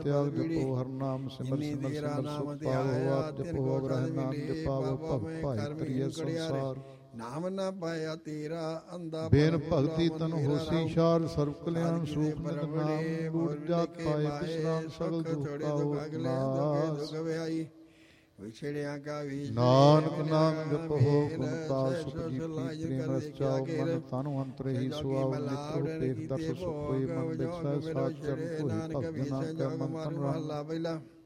ਤਿਆਗ ਜਪੋ ਹਰ ਨਾਮ ਸਿਮਰ ਸਿਮਰ ਸਿਮਰ ਸੁਖ ਪਾਵੋ ਆਪ ਜਪੋ ਗ੍ਰਹਿ ਨਾਮ ਜਪਾਵੋ ਭਗ ਭਾਈ ਤਰੀਏ ਸੰਸਾਰ ਨਾਮ ਨਾ ਪਾਇਆ ਤੇਰਾ ਅੰਦਾ ਬੇਨ ਭਗਤੀ ਤਨ ਹੋਸੀ ਸ਼ਾਰ ਸਰਬ ਕਲਿਆਣ ਸੂਖ ਨਿਤ ਨਾਮ ਬੂੜ ਜਾਤ ਪਾਏ ਬਿਸਰਾਮ ਸਗਲ ਦੁਖ ਪਾਓ ਨਾਸ ਵਿਛੜਿਆ ਕਾ ਵੀ ਨਾਨਕ ਨਾਮ ਜਪੋ ਗੁਰਤਾ ਸੁਖ ਜੀਤੀ ਪ੍ਰੇਮ ਰਸ ਚਾਉ ਮਨ ਤਨ ਅੰਤਰ ਹੀ ਸੁਆਉ ਨਿਤਰ ਪੇਖ ਦਰਸ ਸੁਖ ਹੋਈ ਮਨ ਬਿਸੈ ਸਾਚ ਚਰਨ ਧੋਈ ਭਗਤ ਨਾਮ ਕੈ ਮਨ ਤਨ ਰਾਮ